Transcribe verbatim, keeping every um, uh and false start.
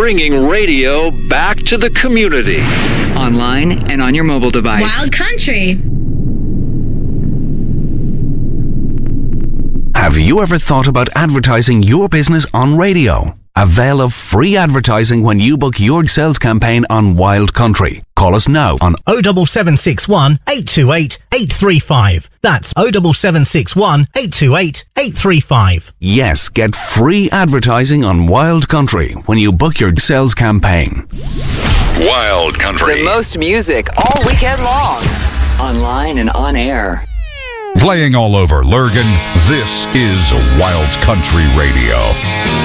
bringing radio back to the community. Online and on your mobile device. Wild Country. Have you ever thought about advertising your business on radio? Avail of free advertising when you book your sales campaign on Wild Country. Call us now on oh seven seven six one, eight two eight, eight three five. That's oh seven seven six one, eight two eight, eight three five. Yes, get free advertising on Wild Country when you book your sales campaign. Wild Country. The most music all weekend long. Online and on air. Playing all over Lurgan, this is Wild Country Radio.